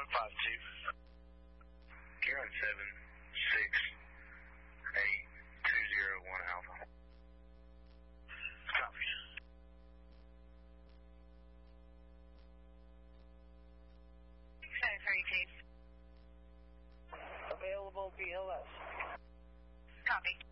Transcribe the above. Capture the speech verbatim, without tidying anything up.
five two. You're on seven six eight two zero one Alpha. Copy. seven thirty-two. Available B L S. Copy.